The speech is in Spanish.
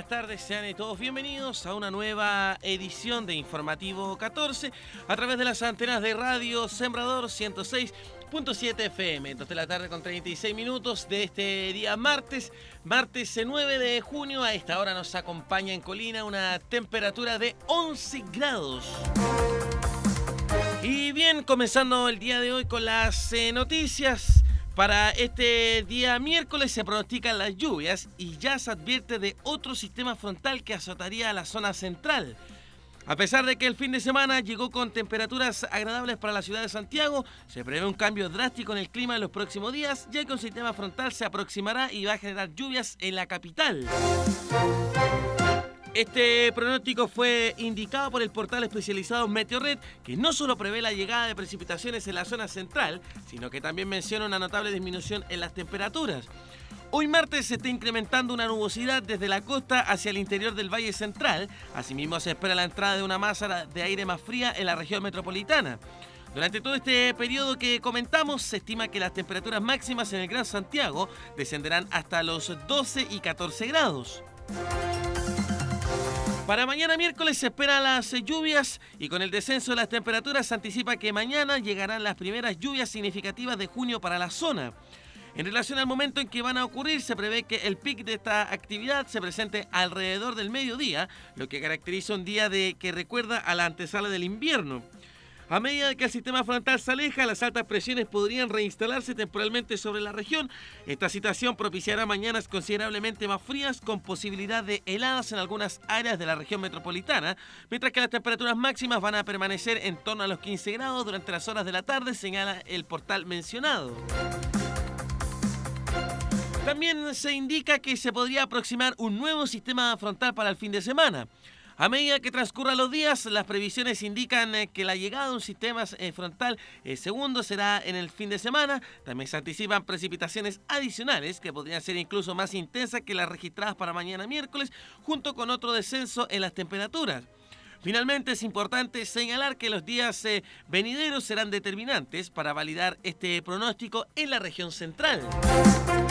buenas tardes, sean todos bienvenidos a una nueva edición de Informativo 14 a través de las antenas de Radio Sembrador 106.7 FM. 2 de la tarde con 36 minutos de este día martes 9 de junio. A esta hora nos acompaña en Colina una temperatura de 11 grados. Y bien, comenzando el día de hoy con las noticias. Para este día miércoles se pronostican las lluvias y ya se advierte de otro sistema frontal que azotaría a la zona central. A pesar de que el fin de semana llegó con temperaturas agradables para la ciudad de Santiago, se prevé un cambio drástico en el clima en los próximos días, ya que un sistema frontal se aproximará y va a generar lluvias en la capital. Este pronóstico fue indicado por el portal especializado Meteorred, que no solo prevé la llegada de precipitaciones en la zona central, sino que también menciona una notable disminución en las temperaturas. Hoy martes se está incrementando una nubosidad desde la costa hacia el interior del Valle Central. Asimismo, se espera la entrada de una masa de aire más fría en la región metropolitana. Durante todo este periodo que comentamos, se estima que las temperaturas máximas en el Gran Santiago descenderán hasta los 12 y 14 grados. Para mañana miércoles se esperan las lluvias y con el descenso de las temperaturas se anticipa que mañana llegarán las primeras lluvias significativas de junio para la zona. En relación al momento en que van a ocurrir, se prevé que el pic de esta actividad se presente alrededor del mediodía, lo que caracteriza un día que recuerda a la antesala del invierno. A medida que el sistema frontal se aleja, las altas presiones podrían reinstalarse temporalmente sobre la región. Esta situación propiciará mañanas considerablemente más frías, con posibilidad de heladas en algunas áreas de la región metropolitana, mientras que las temperaturas máximas van a permanecer en torno a los 15 grados durante las horas de la tarde, señala el portal mencionado. También se indica que se podría aproximar un nuevo sistema frontal para el fin de semana. A medida que transcurran los días, las previsiones indican que la llegada de un sistema frontal segundo será en el fin de semana. También se anticipan precipitaciones adicionales que podrían ser incluso más intensas que las registradas para mañana miércoles, junto con otro descenso en las temperaturas. Finalmente, es importante señalar que los días venideros serán determinantes para validar este pronóstico en la región central.